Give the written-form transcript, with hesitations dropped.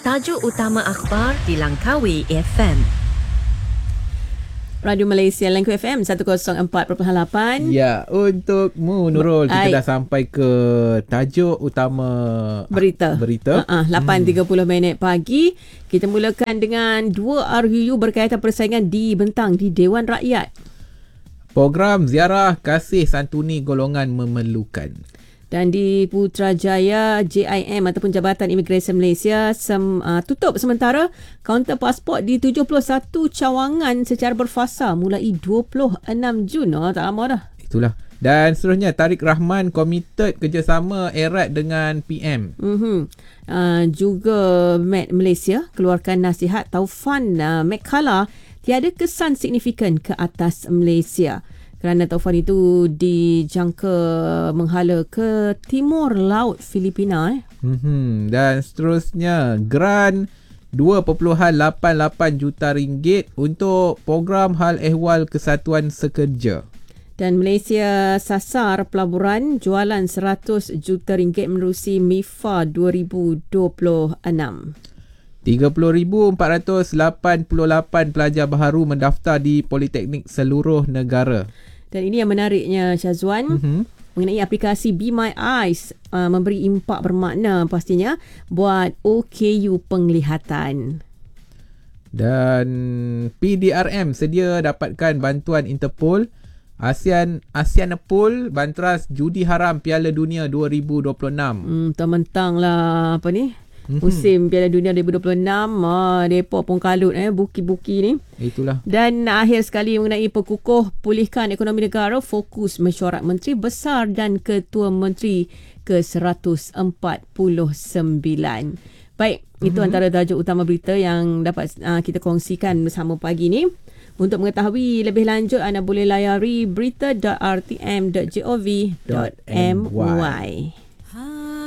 Tajuk utama akhbar di Langkawi FM. Radio Malaysia Langkawi FM 104.8. Ya, untukmu Nurul, kita dah sampai ke tajuk utama berita. 8.30 minit pagi. Kita mulakan dengan 2 RUU berkaitan persaingan dibentang di Dewan Rakyat. Program ziarah kasih santuni golongan memerlukan. Dan di Putrajaya, JIM ataupun Jabatan Imigresen Malaysia tutup sementara kaunter pasport di 71 cawangan secara berfasa mulai 26 Jun. Tak lama dah. Itulah. Dan seterusnya, Tariq Rahman komited kerjasama erat dengan PM. Juga Met Malaysia keluarkan nasihat taufan Mekhala tiada kesan signifikan ke atas Malaysia. Kerana taufan itu dijangka menghala ke timur laut Filipina. Dan seterusnya, grant 2.88 juta ringgit untuk program hal ehwal kesatuan sekerja. Dan Malaysia sasar pelaburan jualan 100 juta ringgit menerusi MIFA 2026. 30,488 pelajar baharu mendaftar di Politeknik seluruh negara. Dan ini yang menariknya, Syazwan, mengenai aplikasi Be My Eyes, memberi impak bermakna pastinya buat OKU penglihatan. Dan PDRM sedia dapatkan bantuan Interpol. ASEANPol bantras judi haram Piala Dunia 2026. Mentang lah musim Piala Dunia 2026, mereka pun kalut buki-buki ni. Itulah. Dan akhir sekali mengenai perkukuh pulihkan ekonomi negara, fokus mesyuarat Menteri Besar dan Ketua Menteri ke-149. Baik, itu antara tajuk utama berita yang dapat kita kongsikan bersama pagi ni. Untuk mengetahui lebih lanjut, anda boleh layari berita.rtm.gov.my.